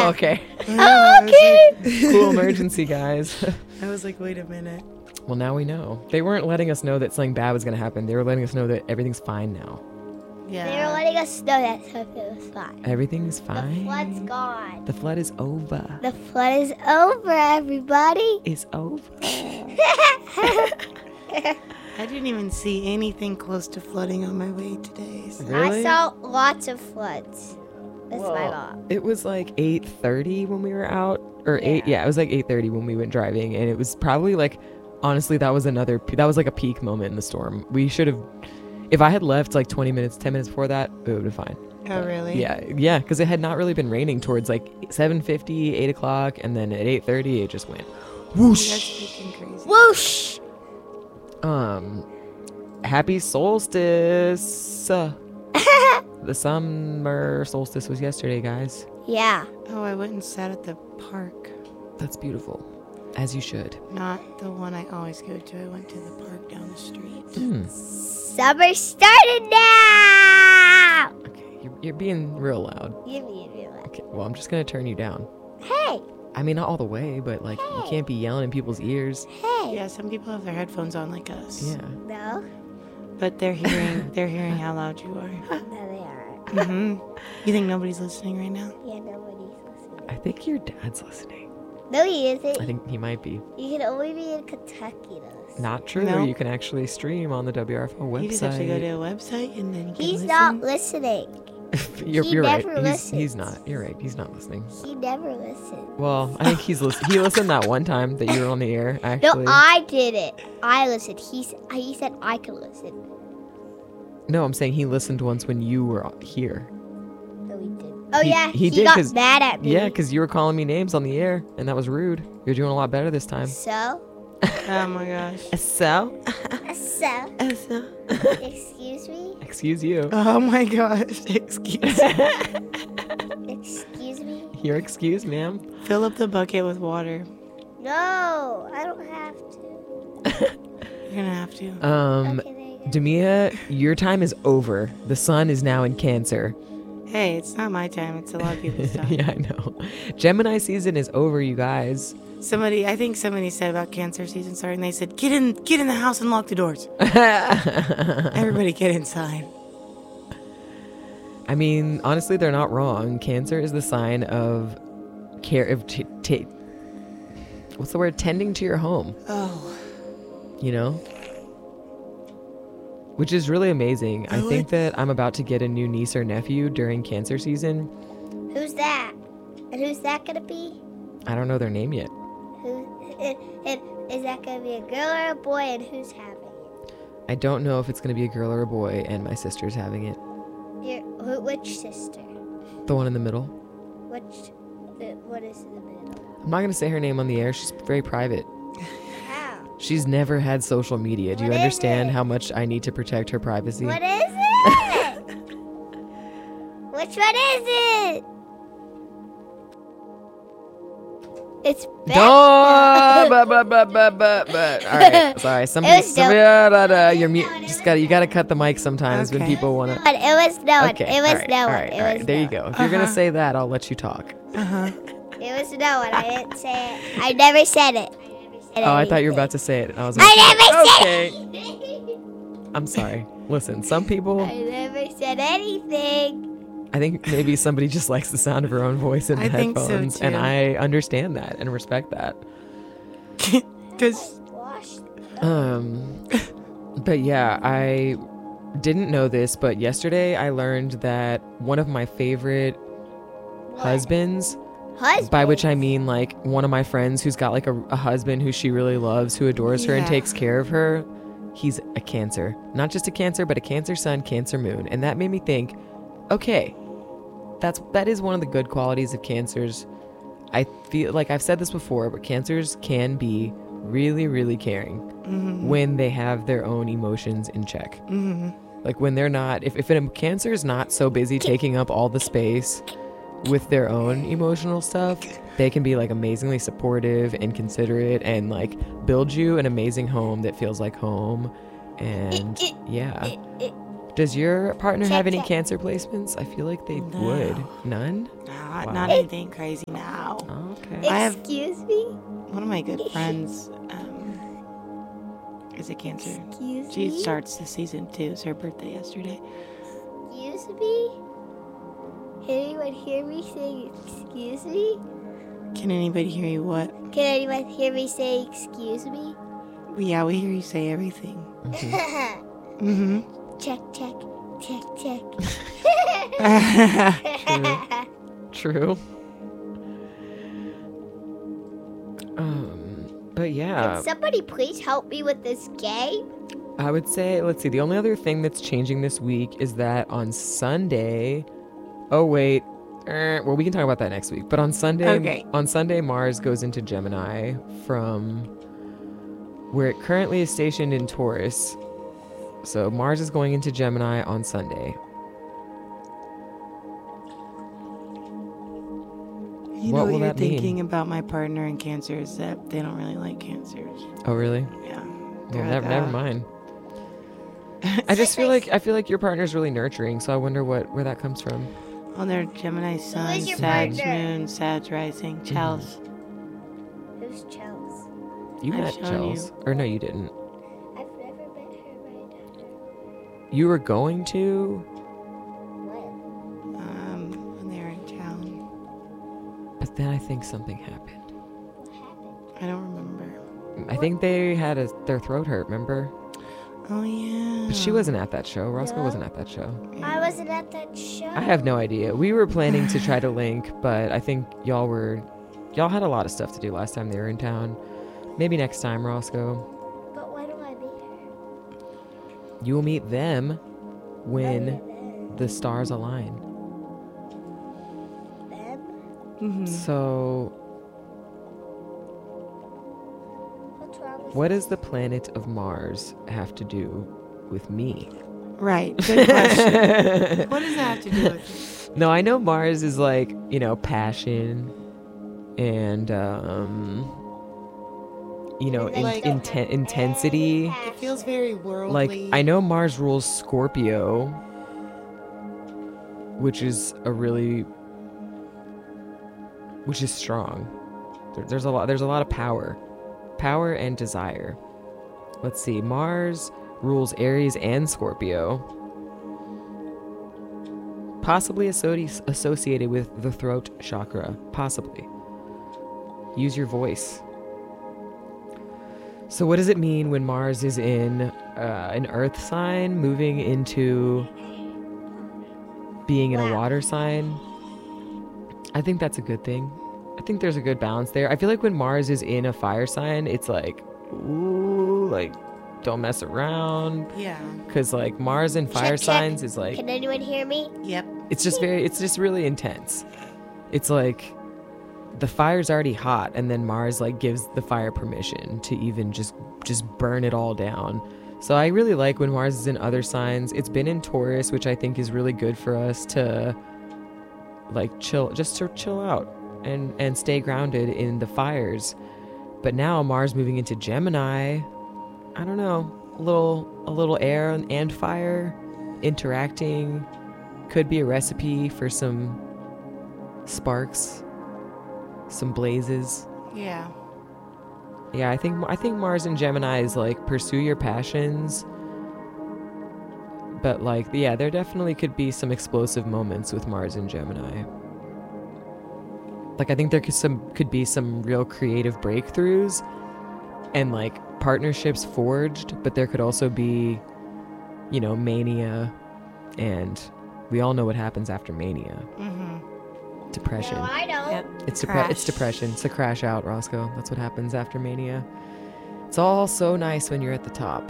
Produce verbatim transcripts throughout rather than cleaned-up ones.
Oh, okay. Oh, okay. Cool emergency, guys. I was like, wait a minute. Well, now we know. They weren't letting us know that something bad was going to happen. They were letting us know that everything's fine now. Yeah. They were letting us know that something was fine. Everything's fine. The flood's gone. The flood is over. The flood is over, everybody. Is over. I didn't even see anything close to flooding on my way today. So. Really? I saw lots of floods. That's my Well, mom. It was like eight thirty when we were out, or eight. Yeah, it was like eight thirty when we went driving, and it was probably like, honestly, that was another. That was like a peak moment in the storm. We should have, if I had left like twenty minutes, ten minutes before that, it would have been fine. Oh, really? Yeah, yeah, because it had not really been raining towards like seven fifty, eight o'clock, and then at eight thirty, it just went whoosh. That's freaking crazy. Whoosh! Um, happy solstice. Uh, the summer solstice was yesterday, guys. Yeah. Oh, I went and sat at the park. That's beautiful, as you should. Not the one I always go to. I went to the park down the street. Hmm. Summer started now! Okay, you're, you're being real loud. You mean real loud. Okay, well, I'm just gonna turn you down. Hey! I mean, not all the way, but like, you Hey. can't be yelling in people's ears. Hey! Yeah, some people have their headphones on like us. Yeah. No? But they're hearing they're hearing how loud you are. No, they aren't. hmm You think nobody's listening right now? Yeah, nobody's listening. I think your dad's listening. No, he isn't. I think he might be. You can only be in Kentucky, though. Not true. No. You can actually stream on the W R F O website. You just have to go to a website and then you can He's listen. not listening. you're he you're right. never He's, he's listens. not. You're right. He's not listening. He never listens. Well, I think he's listening. He listened that one time that you were on the air, No, actually. I did it. I listened. He, s- he said I could listen. No, I'm saying he listened once when you were here. No, he didn't. Oh, He- yeah. he He, did, got 'cause- mad at me. Yeah, because you were calling me names on the air, and that was rude. You're doing a lot better this time. So? Oh my gosh. So? So? Elsa. Excuse me? Excuse you. Oh my gosh. Excuse me. Excuse me? You're excused, ma'am. Fill up the bucket with water. No, I don't have to. You're gonna have to. Um, Okay, there you go. Demia, your time is over. The sun is now in Cancer. Hey, it's not my time. It's a lot of people's time. Yeah, I know. Gemini season is over, you guys. Somebody, I think somebody said about Cancer season starting. They said, "Get in, get in the house and lock the doors. Everybody, get inside." I mean, honestly, they're not wrong. Cancer is the sign of care of t- t- what's the word? Tending to your home. Oh, You know, which is really amazing. I I think like- that I'm about to get a new niece or nephew during Cancer season. Who's that? And who's that gonna be? I don't know their name yet. Who? And, and is that gonna be a girl or a boy? And who's having it? I don't know if it's going to be a girl or a boy, and my sister's having it. Your, who, which sister? The one in the middle. Which? Uh, what is in the middle? I'm not going to say her name on the air. She's very private. How? She's never had social media. Do you What is understand it? how much I need to protect her privacy? What is it? Which one is it? It's Beth. Don't. but, but, but, but, but, but. All right. Sorry. Somebody. was somebody uh, da, da, you're mute. Just got. You got to cut the mic sometimes when Okay. people want to. But it was no one. Okay. It was all right, no all one. right, It all right. was There no you go. If you're gonna Uh-huh. say that, I'll let you talk. uh huh. It was no one. I didn't say it. I never said it. Oh, I thought you were about to say it. and I was. I like, never okay. said it. I'm sorry. Listen, some people. I never said anything. I think maybe somebody just likes the sound of her own voice in the I think so, headphones, and too. I understand that and respect that. Because Wash. Um, but yeah, I didn't know this, but yesterday I learned that one of my favorite husbands, Husband. by which I mean like one of my friends who's got like a, a husband who she really loves, who adores her and Yeah. takes care of her, he's a Cancer. Not just a Cancer, but a Cancer sun, Cancer moon. And that made me think, okay, that's that is one of the good qualities of Cancers. I feel like I've said this before, but Cancers can be really, really caring mm-hmm. when they have their own emotions in check. Mm-hmm. Like when they're not, if, if a Cancer is not so busy taking up all the space with their own emotional stuff, they can be like amazingly supportive and considerate and like build you an amazing home that feels like home. And yeah, Does your partner Check, have any check. Cancer placements? I feel like they No. would. None? Not, Wow. not anything crazy now. Okay. I have- Excuse me? One of my good friends um, is a Cancer. Excuse She me? starts the season too. It's her birthday yesterday. Excuse me? Can anyone hear me say excuse me? Can anybody hear you? What? Can anyone hear me say excuse me? Yeah, we hear you say everything. Mhm. Mm-hmm. Check, check, check, check. True. Um, but yeah, Can somebody please help me with this game? I would say, let's see, the only other thing that's changing this week is that on Sunday, oh wait, er, well, we can talk about that next week, but on Sunday, Okay. on Sunday, Mars goes into Gemini from where it currently is stationed in Taurus. So Mars is going into Gemini on Sunday. You What know will what you're that mean? thinking about my partner in Cancer is that they don't really like cancers. Oh, really? Yeah. Well, They're never, like, never "Ah." mind. I just feel like I feel like your partner's really nurturing, so I wonder what where that comes from. Well, they're Gemini Sun, your Sag partner? Moon, Sag Rising, Chels. Who's Chels? You I've met shown Chels, or no, you didn't. I've never met her right You were going to, When? Um, when they were in town. but then I think something happened. What happened? I don't remember. I think they had a, their throat hurt. Remember? Oh yeah. But she wasn't at that show. Roscoe No. wasn't at that show. I wasn't at that show. I have no idea. We were planning to try to link, but I think y'all were, y'all had a lot of stuff to do last time they were in town. Maybe next time, Roscoe. But when do I meet her? You will meet them when Them? the stars align. Them? Mhm. So, What's wrong with what does the planet of Mars have to do with me? Right. Good question. What does that have to do with it? No, I know Mars is like, you know, passion and, um, you know, in, Like- inten- intensity. It feels very worldly. Like, I know Mars rules Scorpio, which is a really, which is strong. There, there's a lot, there's a lot of power, power and desire. Let's see, Mars rules Aries and Scorpio, possibly associ- associated with the throat chakra, possibly. Use your voice. So what does it mean when Mars is in uh, an earth sign moving into being in a Wow. water sign? I think that's a good thing. I think there's a good balance there. I feel like when Mars is in a fire sign, it's like, ooh, like, don't mess around. Yeah. Because, like, Mars in fire check. signs is like, Can anyone hear me? Yep. it's just very, it's just really intense. It's like the fire's already hot, and then Mars, like, gives the fire permission to even just, just burn it all down. So I really like when Mars is in other signs. It's been in Taurus, which I think is really good for us to, like, chill, just to chill out and, and stay grounded in the fires. But now Mars moving into Gemini, I don't know, a little, a little air and fire interacting could be a recipe for some sparks, some blazes. Yeah. Yeah, I think I think Mars and Gemini is like pursue your passions. But like, yeah, there definitely could be some explosive moments with Mars and Gemini. Like, I think there could some could be some real creative breakthroughs and like partnerships forged, but there could also be, you know, mania, and we all know what happens after mania. Mm-hmm. Depression. No, I don't. Yep. It's depre- Crash. it's depression. It's a crash out, Roscoe. That's what happens after mania. It's all so nice when you're at the top.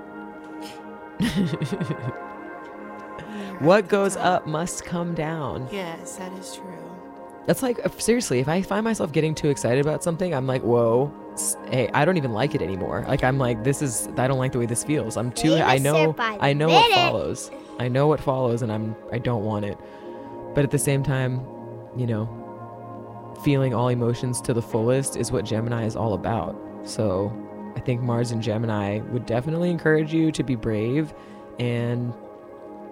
What goes up must come down. Yes, that is true. That's like, if- seriously, if I find myself getting too excited about something, I'm like, whoa, s- hey, I don't even like it anymore. Like, I'm like, this is, I don't like the way this feels. I'm too, Leave I us know, there by I know what minute. follows. I know what follows, and I'm, I don't want it. But at the same time, you know, feeling all emotions to the fullest is what Gemini is all about. So I think Mars and Gemini would definitely encourage you to be brave and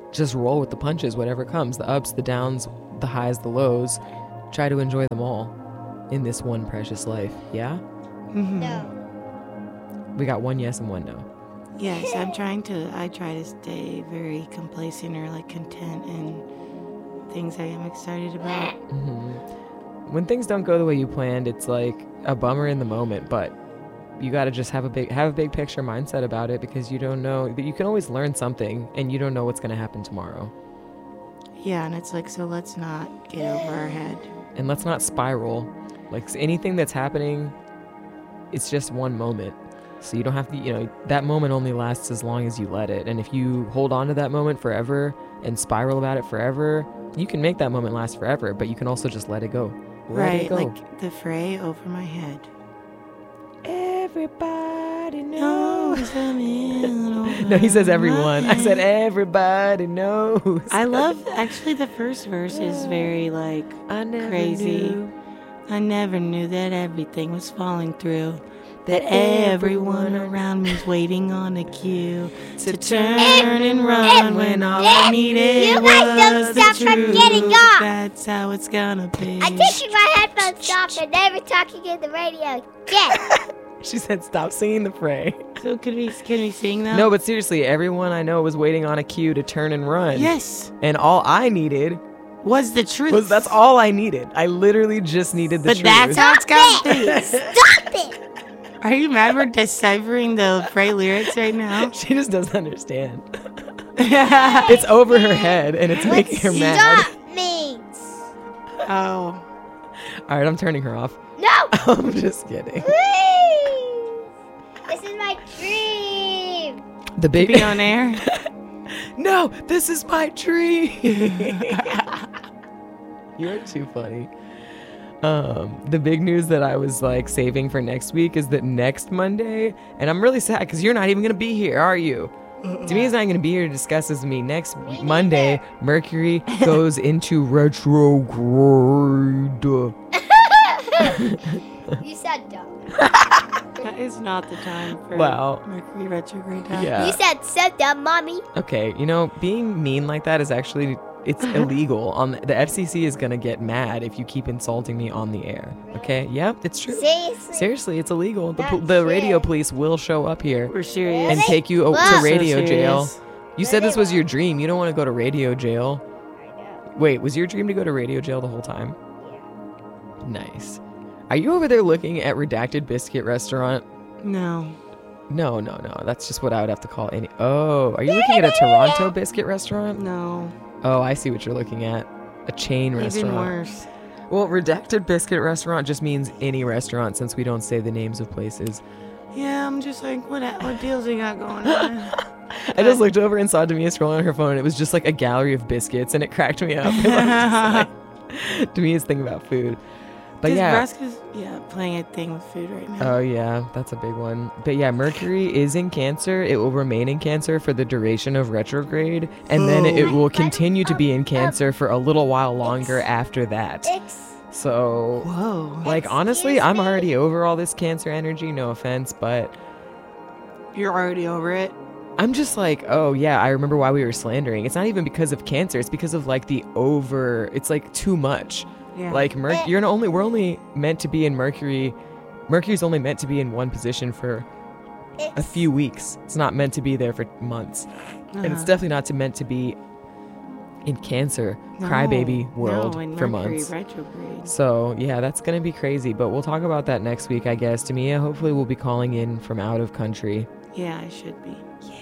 just roll with the punches, whatever comes, the ups, the downs, the highs, the lows. Try to enjoy them all in this one precious life. Yeah? Mhm. No. We got one yes and one no. Yes, I'm trying to. I try to stay very complacent or like content in things I am excited about. hmm When things don't go the way you planned, it's like a bummer in the moment, but you got to just have a big have a big picture mindset about it, because you don't know that you can always learn something, and you don't know what's going to happen tomorrow. Yeah, and it's like, so let's not get over our head. And let's not spiral. Like anything that's happening, it's just one moment. So you don't have to, you know, that moment only lasts as long as you let it. And if you hold on to that moment forever and spiral about it forever, you can make that moment last forever, but you can also just let it go. Let Right, it go. like the fray over my head. Everybody knows. Knows I'm in over No, he says my everyone. I said head. everybody knows. I love, actually, the first verse is very like I never crazy. knew I never knew that everything was falling through. That everyone around me's waiting on a cue to turn and run when all I needed You guys was don't the stop from truth. getting off. That's how it's gonna be. I'm taking my headphones off and never talking in the radio. Yes. She said stop singing the fray. So could we can we sing that? No, but seriously, everyone I know was waiting on a cue to turn and run. Yes, And all I needed was the truth. was that's all I needed. I literally just needed the But truth. that's how it's gotta be. Stop it. Are you mad we're deciphering the fray lyrics right now? She just doesn't understand. It's over her head and it's making her mad. Stop means. Oh, All right, I'm turning her off. No. I'm just kidding. Please. This is my dream. The to big be on air. No, this is my dream. You're too funny. Um, the big news that I was like saving for next week is that next Monday, and I'm really sad because you're not even gonna be here, are you? Demia's not gonna be here to discuss this with me. Next Me Monday, Mercury goes into retrograde. You said dumb. That is not the time for Wow. Mercury retrograde. Time. Yeah. You said so dumb, mommy. Okay, you know, being mean like that is actually it's illegal. On the F C C is gonna get mad if you keep insulting me on the air. Okay? Yep, it's true. Seriously. Seriously, it's illegal. The, Not pol- the radio fair. police will show up here We're serious. and Really? take you o- Wow. to So radio So jail. serious. You said this was Really? your dream. You don't want to go to radio jail. I know. Wait, was your dream to go to radio jail the whole time? Yeah. Nice. Are you over there looking at Redacted Biscuit Restaurant? No. No, no, no. That's just what I would have to call any. Oh, are you looking at a Toronto biscuit restaurant? No. Oh, I see what you're looking at. A chain Even restaurant. worse. Well, Redacted Biscuit Restaurant just means any restaurant since we don't say the names of places. Yeah, I'm just like, what what deals we got going on? I just looked over and saw Demia scrolling on her phone, and it was just like a gallery of biscuits, and it cracked me up. I was just like, Demia's thinking about food. But 'Cause yeah. Nebraska's, yeah, playing a thing with food right now. Oh, yeah, that's a big one. But yeah, Mercury is in Cancer. It will remain in Cancer for the duration of retrograde, and then it will continue to be in Cancer for a little while longer after that. Ex- So, Whoa. like, honestly, Excuse I'm me? already over all this Cancer energy, no offense, but You're already over it? I'm just like, oh, yeah, I remember why we were slandering. It's not even because of Cancer, it's because of, like, the over, it's, like, too much. Yeah. Like, Mer- you're only, we're only meant to be in Mercury. Mercury's only meant to be in one position for a ex- few weeks. It's not meant to be there for months. And it's Uh-huh. definitely not to meant to be in Cancer, No, crybaby world no, in for Mercury months. retrograde. So, yeah, that's going to be crazy. But we'll talk about that next week, I guess. Tamia hopefully will be calling in from out of country. Yeah, I should be.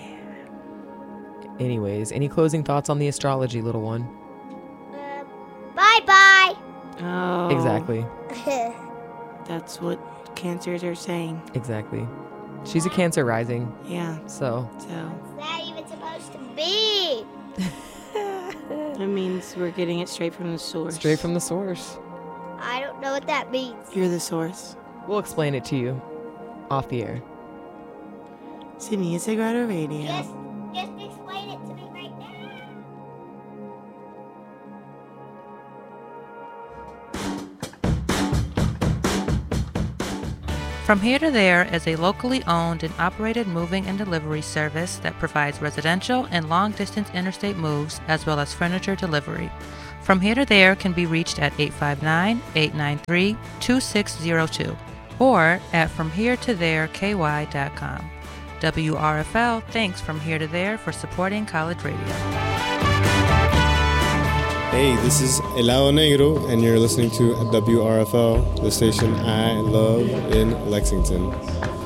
Anyways, any closing thoughts on the astrology, little one? Um, bye bye. Oh. Exactly. That's what cancers are saying. Exactly. She's a Cancer rising, Yeah, so so It's not even supposed to be. that means we're getting it straight from the source. straight from the source. I don't know what that means. You're the source. We'll explain it to you off the air. Semilla Sagrada Radio. Just, just explain it to me right now. From Here to There is a locally owned and operated moving and delivery service that provides residential and long-distance interstate moves as well as furniture delivery. From Here to There can be reached at eight five nine, eight nine three, two six zero two or at from here to there k y dot com. W R F L thanks From Here to There for supporting college radio. Hey, this is Helado Negro, and you're listening to W R F L, the station I love in Lexington.